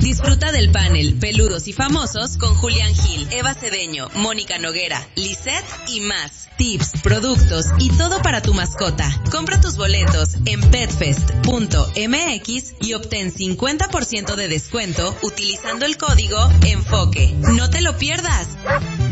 Disfruta del panel Peludos y Famosos con Julián Gil, Eva Cedeño, Mónica Noguera, Lisette y más. Tips, productos y todo para tu mascota. Compra tus boletos en petfest.mx y obtén 50% de descuento utilizando el código ENFOQUE. ¡No te lo pierdas!